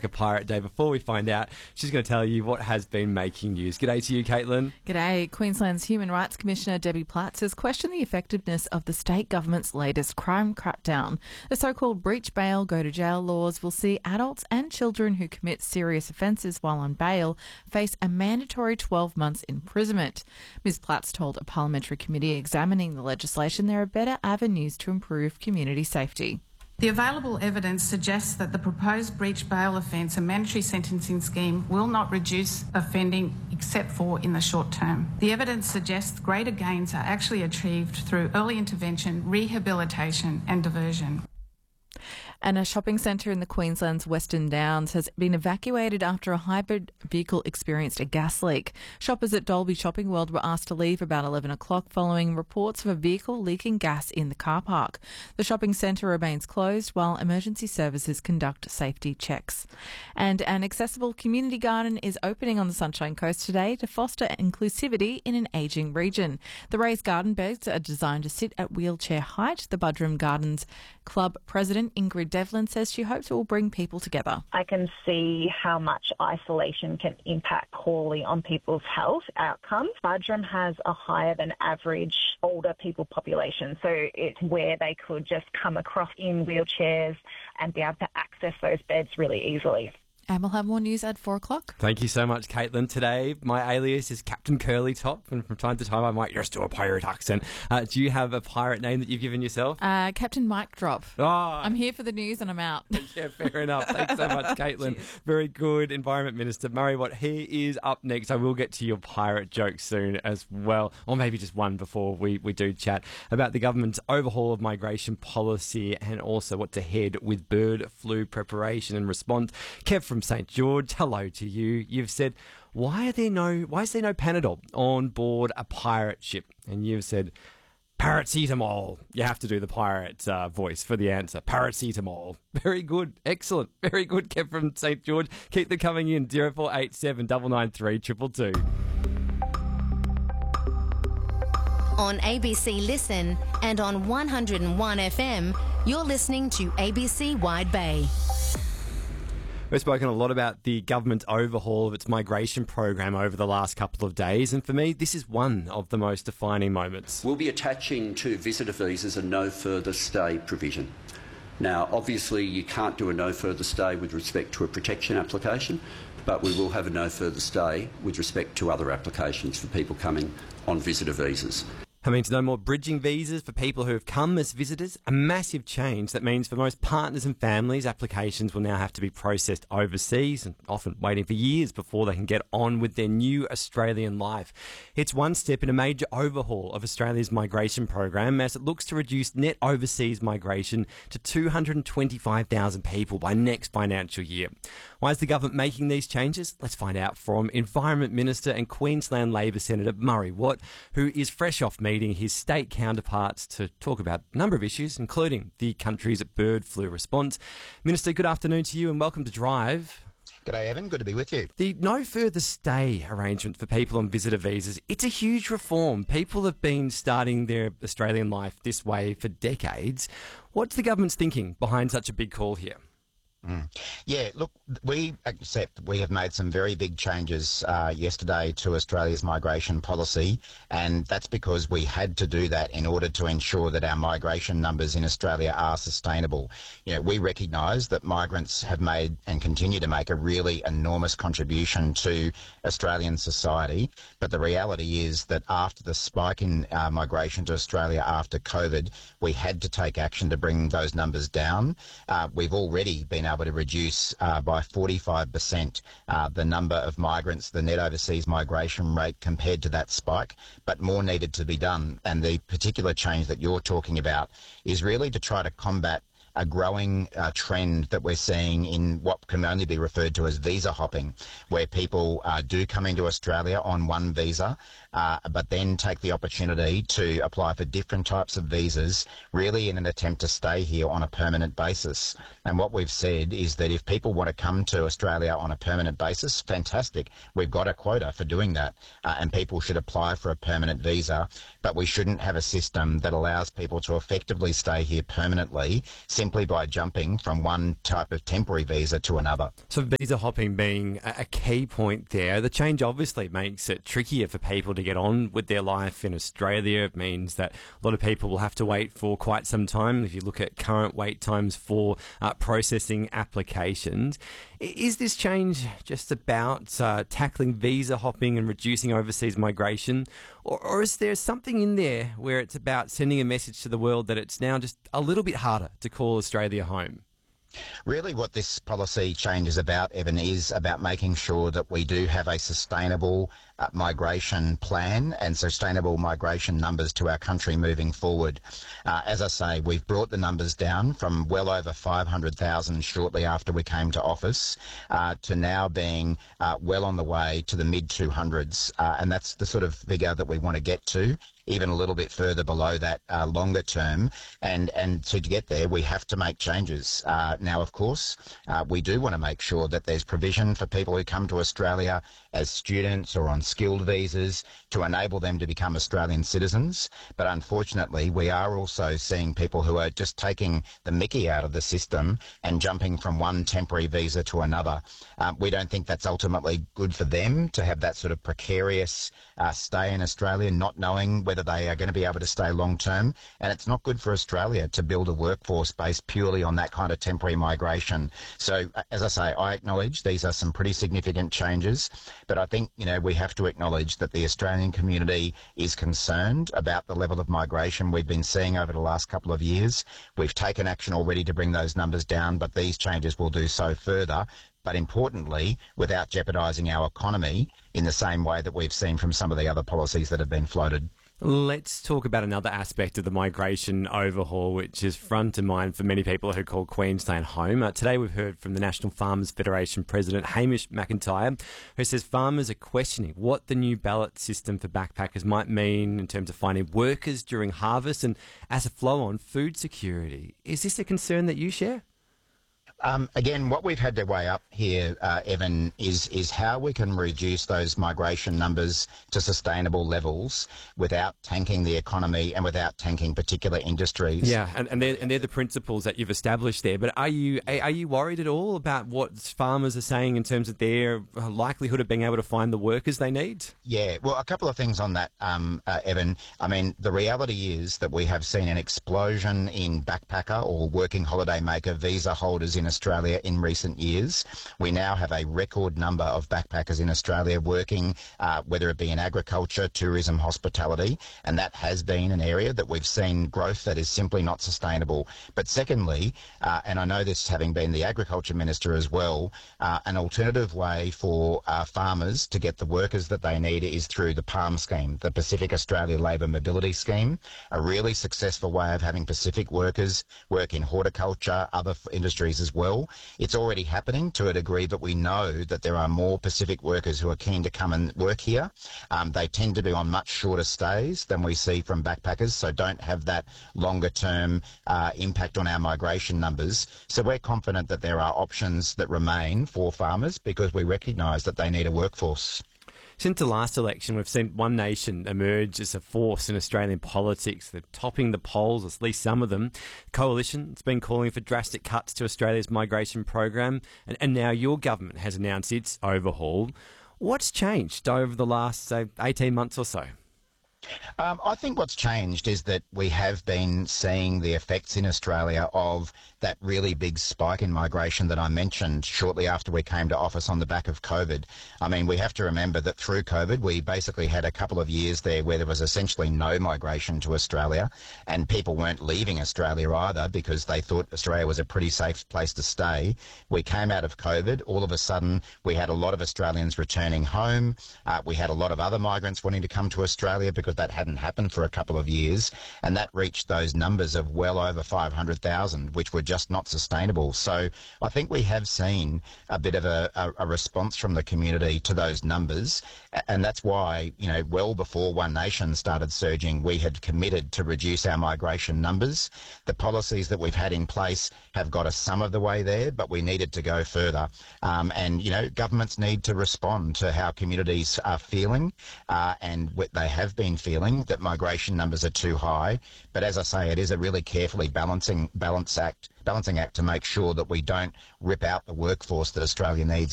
a Pirate Day. Before we find out, she's going to tell you what has been making news. G'day to you, Caitlin. G'day. Queensland's Human Rights Commissioner Debbie Platts has questioned the effectiveness of the state government's latest crime crackdown. The so-called breach bail, go to jail laws will see adults and children who commit serious offences while on bail face a mandatory 12 months imprisonment. Ms Platts told a parliamentary committee examining the legislation there are better avenues to improve community safety. The available evidence suggests that the proposed breach bail offence and mandatory sentencing scheme will not reduce offending except for in the short term. The evidence suggests greater gains are actually achieved through early intervention, rehabilitation and diversion. And a shopping centre in the Queensland's Western Downs has been evacuated after a hybrid vehicle experienced a gas leak. Shoppers at Dolby Shopping World were asked to leave about 11 o'clock following reports of a vehicle leaking gas in the car park. The shopping centre remains closed while emergency services conduct safety checks. And an accessible community garden is opening on the Sunshine Coast today to foster inclusivity in an ageing region. The raised garden beds are designed to sit at wheelchair height. The Budrum Gardens Club President Ingrid Devlin says she hopes it will bring people together. I can see how much isolation can impact poorly on people's health outcomes. Budrum has a higher than average older people population, so it's where they could just come across in wheelchairs and be able to access those beds really easily. And we'll have more news at 4 o'clock. Thank you so much, Caitlin. Today, my alias is Captain Curly Top, and from time to time I might just do a pirate accent. Do you have a pirate name that you've given yourself? Captain Mic Drop. Oh, I'm here for the news and I'm out. Yeah, fair enough. Thanks so much, Caitlin. Very good. Environment Minister Murray Watt, he is up next. I will get to your pirate joke soon as well, or maybe just one before we do chat about the government's overhaul of migration policy and also what's ahead with bird flu preparation and response. Kev from St George, hello to you. You've said, why is there no Panadol on board a pirate ship? And you've said, paracetamol. You have to do the pirate voice for the answer. Paracetamol. Very good. Excellent. Very good, Kev from St George. Keep them coming in. 0487 993 222. On ABC Listen and on 101 FM, you're listening to ABC Wide Bay. We've spoken a lot about the government's overhaul of its migration program over the last couple of days, and for me, this is one of the most defining moments. We'll be attaching to visitor visas a no further stay provision. Now, obviously, you can't do a no further stay with respect to a protection application, but we will have a no further stay with respect to other applications for people coming on visitor visas. That means no more bridging visas for people who have come as visitors, a massive change that means for most partners and families, applications will now have to be processed overseas and often waiting for years before they can get on with their new Australian life. It's one step in a major overhaul of Australia's migration program as it looks to reduce net overseas migration to 225,000 people by next financial year. Why is the government making these changes? Let's find out from Environment Minister and Queensland Labor Senator Murray Watt, who is fresh off meeting his state counterparts to talk about a number of issues, including the country's bird flu response. Minister, good afternoon to you and welcome to Drive. G'day, Evan. Good to be with you. The no further stay arrangement for people on visitor visas, it's a huge reform. People have been starting their Australian life this way for decades. What's the government's thinking behind such a big call here? Yeah, look, we accept we have made some very big changes yesterday to Australia's migration policy, and that's because we had to do that in order to ensure that our migration numbers in Australia are sustainable. You know, we recognise that migrants have made and continue to make a really enormous contribution to Australian society, but the reality is that after the spike in migration to Australia after COVID, we had to take action to bring those numbers down. We've already been able to reduce by 45% the number of migrants, the net overseas migration rate compared to that spike, but more needed to be done. And the particular change that you're talking about is really to try to combat a growing trend that we're seeing in what can only be referred to as visa hopping, where people do come into Australia on one visa, but then take the opportunity to apply for different types of visas, really in an attempt to stay here on a permanent basis. And what we've said is that if people want to come to Australia on a permanent basis, fantastic. We've got a quota for doing that, and people should apply for a permanent visa, but we shouldn't have a system that allows people to effectively stay here permanently simply simply by jumping from one type of temporary visa to another. So visa hopping being a key point there. The change obviously makes it trickier for people to get on with their life in Australia. It means that a lot of people will have to wait for quite some time. If you look at current wait times for processing applications, is this change just about tackling visa hopping and reducing overseas migration? Or is there something in there where it's about sending a message to the world that it's now just a little bit harder to call Australia home? Really what this policy change is about, Evan, is about making sure that we do have a sustainable migration plan and sustainable migration numbers to our country moving forward. As I say, we've brought the numbers down from well over 500,000 shortly after we came to office to now being well on the way to the mid-200s. And that's the sort of figure that we want to get to, even a little bit further below that longer term. And to get there, we have to make changes. Now, of course, we do want to make sure that there's provision for people who come to Australia as students or on skilled visas to enable them to become Australian citizens. But unfortunately, we are also seeing people who are just taking the mickey out of the system and jumping from one temporary visa to another. We don't think that's ultimately good for them to have that sort of precarious stay in Australia, not knowing whether they are going to be able to stay long term. And it's not good for Australia to build a workforce based purely on that kind of temporary migration. So, as I say, I acknowledge these are some pretty significant changes, but I think, we have to acknowledge that the Australian community is concerned about the level of migration we've been seeing over the last couple of years. We've taken action already to bring those numbers down, but these changes will do so further. But importantly, without jeopardising our economy in the same way that we've seen from some of the other policies that have been floated. Let's talk about another aspect of the migration overhaul, which is front of mind for many people who call Queensland home. Today we've heard from the National Farmers Federation President Hamish McIntyre, who says farmers are questioning what the new ballot system for backpackers might mean in terms of finding workers during harvest and, as a flow-on, food security. Is this a concern that you share? Again, what we've had to weigh up here, Evan, is how we can reduce those migration numbers to sustainable levels without tanking the economy and without tanking particular industries. Yeah, and they're the principles that you've established there. But are you worried at all about what farmers are saying in terms of their likelihood of being able to find the workers they need? Yeah, well, a couple of things on that, Evan. I mean, the reality is that we have seen an explosion in backpacker or working holiday maker visa holders in Australia in recent years. We now have a record number of backpackers in Australia working, whether it be in agriculture, tourism, hospitality, and that has been an area that we've seen growth that is simply not sustainable. But secondly, and I know this having been the Agriculture Minister as well, an alternative way for farmers to get the workers that they need is through the PALM scheme, the Pacific Australia Labour Mobility Scheme, a really successful way of having Pacific workers work in horticulture, other industries as well. It's already happening to a degree, but we know that there are more Pacific workers who are keen to come and work here. They tend to be on much shorter stays than we see from backpackers, so don't have that longer term impact on our migration numbers. So we're confident that there are options that remain for farmers because we recognise that they need a workforce. Since the last election, we've seen One Nation emerge as a force in Australian politics. They're topping the polls, at least some of them. Coalition has been calling for drastic cuts to Australia's migration program, and now your government has announced its overhaul. What's changed over the last, say, 18 months or so? I think what's changed is that we have been seeing the effects in Australia of that really big spike in migration that I mentioned shortly after we came to office on the back of COVID. I mean, we have to remember that through COVID, we basically had a couple of years there where there was essentially no migration to Australia, and people weren't leaving Australia either because they thought Australia was a pretty safe place to stay. We came out of COVID. All of a sudden, we had a lot of Australians returning home. We had a lot of other migrants wanting to come to Australia because that hadn't happened for a couple of years, and that reached those numbers of well over 500,000, which were just not sustainable. So I think we have seen a bit of a response from the community to those numbers, and that's why, well before One Nation started surging, we had committed to reduce our migration numbers. The policies that we've had in place have got us some of the way there, but we needed to go further. Governments need to respond to how communities are feeling, and they have been feeling that migration numbers are too high. But as I say, it is a really carefully balancing act to make sure that we don't rip out the workforce that Australia needs